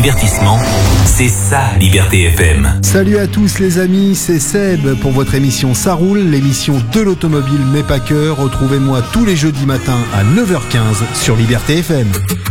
Divertissement, c'est ça Liberté FM. Salut à tous les amis, c'est Seb pour votre émission Ça roule, l'émission de l'automobile mais pas que. Retrouvez-moi tous les jeudis matins à 9h15 sur Liberté FM.